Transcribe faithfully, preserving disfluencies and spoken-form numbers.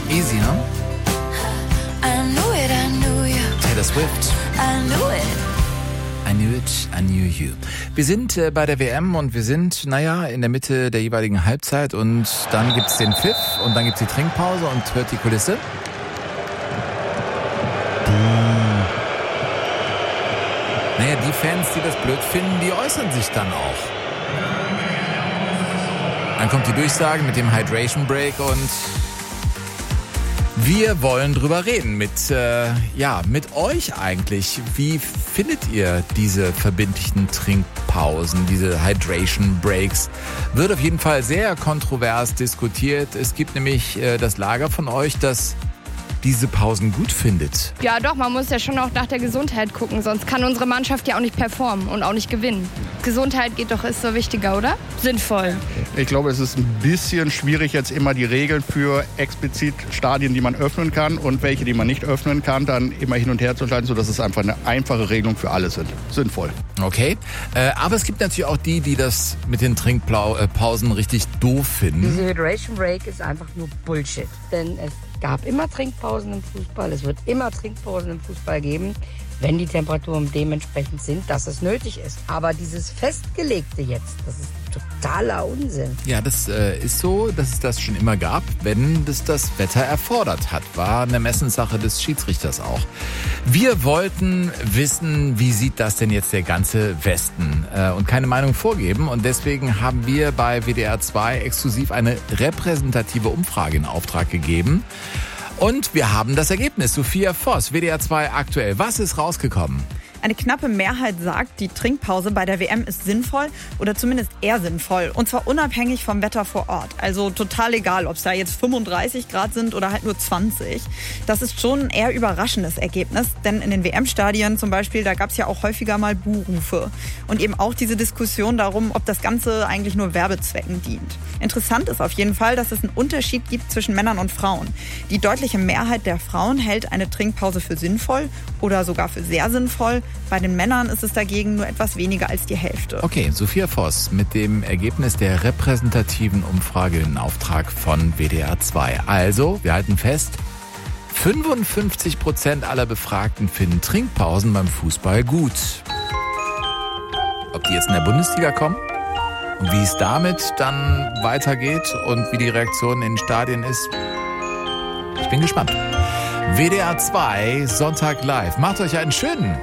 Easy, ne? I knew it, I knew you. Taylor Swift. I knew it. I knew it, I knew you. Wir sind äh, bei der W M und wir sind, naja, in der Mitte der jeweiligen Halbzeit und dann gibt's den Pfiff und dann gibt's die Trinkpause und hört die Kulisse. Naja, die Fans, die das blöd finden, die äußern sich dann auch. Dann kommt die Durchsage mit dem Hydration Break und wir wollen drüber reden mit, äh, ja, mit euch eigentlich. Wie findet ihr diese verbindlichen Trinkpausen, diese Hydration Breaks? Wird auf jeden Fall sehr kontrovers diskutiert. Es gibt nämlich äh, das Lager von euch, das diese Pausen gut findet. Ja doch, man muss ja schon auch nach der Gesundheit gucken, sonst kann unsere Mannschaft ja auch nicht performen und auch nicht gewinnen. Gesundheit geht doch, ist so wichtiger, oder? Sinnvoll. Ich glaube, es ist ein bisschen schwierig, jetzt immer die Regeln für explizit Stadien, die man öffnen kann und welche, die man nicht öffnen kann, dann immer hin und her zu schalten, sodass es einfach eine einfache Regelung für alle sind. Sinnvoll. Okay, äh, aber es gibt natürlich auch die, die das mit den Trinkpausen richtig doof finden. Diese Hydration Break ist einfach nur Bullshit. Denn es gab immer Trinkpausen im Fußball, es wird immer Trinkpausen im Fußball geben, wenn die Temperaturen dementsprechend sind, dass es nötig ist. Aber dieses Festgelegte jetzt, das ist totaler Unsinn. Ja, das äh, ist so, dass es das schon immer gab, wenn das das Wetter erfordert hat. War eine Messenssache des Schiedsrichters auch. Wir wollten wissen, wie sieht das denn jetzt der ganze Westen? Äh, und keine Meinung vorgeben. Und deswegen haben wir bei W D R zwei exklusiv eine repräsentative Umfrage in Auftrag gegeben. Und wir haben das Ergebnis. Sophia Voss, W D R zwei aktuell. Was ist rausgekommen? Eine knappe Mehrheit sagt, die Trinkpause bei der W M ist sinnvoll oder zumindest eher sinnvoll. Und zwar unabhängig vom Wetter vor Ort. Also total egal, ob es da jetzt fünfunddreißig Grad sind oder halt nur zwanzig. Das ist schon ein eher überraschendes Ergebnis. Denn in den W M-Stadien zum Beispiel, da gab es ja auch häufiger mal Buhrufe. Und eben auch diese Diskussion darum, ob das Ganze eigentlich nur Werbezwecken dient. Interessant ist auf jeden Fall, dass es einen Unterschied gibt zwischen Männern und Frauen. Die deutliche Mehrheit der Frauen hält eine Trinkpause für sinnvoll oder sogar für sehr sinnvoll. Bei den Männern ist es dagegen nur etwas weniger als die Hälfte. Okay, Sophia Voss mit dem Ergebnis der repräsentativen Umfrage in Auftrag von W D R zwei. Also, wir halten fest, fünfundfünfzig Prozent aller Befragten finden Trinkpausen beim Fußball gut. Ob die jetzt in der Bundesliga kommen und wie es damit dann weitergeht und wie die Reaktion in den Stadien ist, ich bin gespannt. W D R zwei, Sonntag live. Macht euch einen schönen